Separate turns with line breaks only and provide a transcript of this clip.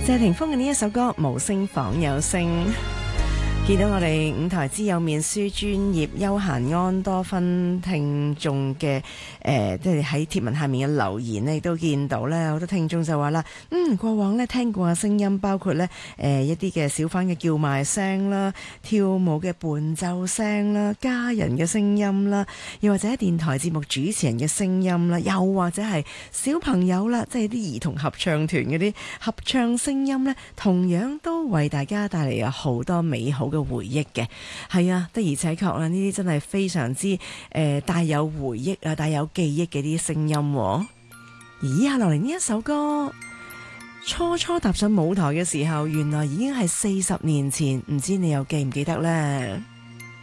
謝霆鋒嘅呢一首歌《無聲仿有聲》。見到我哋五台之友面書專業休閒安多芬聽眾嘅即係喺貼文下面嘅留言呢，亦都見到咧，好多聽眾就話啦，過往咧聽過嘅聲音包括咧一啲嘅小販嘅叫賣聲啦、跳舞嘅伴奏聲啦、家人嘅聲音啦，又或者電台節目主持人嘅聲音啦，又或者係小朋友啦，即係啲兒童合唱團嗰啲合唱聲音咧，同樣都為大家帶嚟有好多美好嘅回憶嘅。係啊，的而且確啦，呢啲真係非常之帶有回憶啊，帶有記憶嘅啲聲音。而以下落嚟呢一首歌，初初踏上舞台嘅時候，原來已經係40年前，唔知你又記唔記得呢？